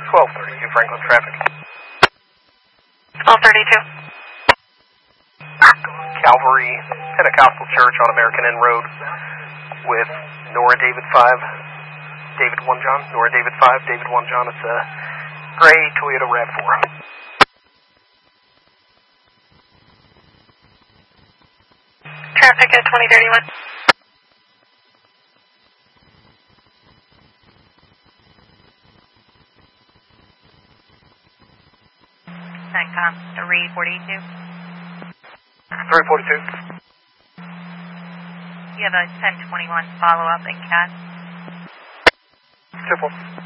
1232 Franklin traffic. 1232. Calvary Pentecostal Church on American Inn Road with Nora David 5, David 1 John, Nora David 5, David 1 John. It's a gray Toyota RAV4. Traffic at 2031. SATCOM 342. 342. You have a 1021 follow-up in CAT. Simple.